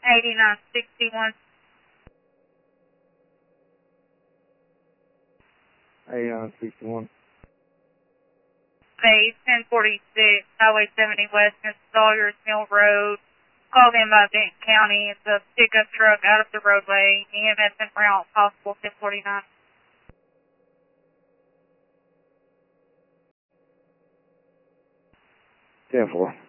8961. 8961. Base 1046, Highway 70 West, Sawyers Mill Road. Called in by Benton County. It's a pickup truck out of the roadway. EMS en route, possible 1049. 10-4.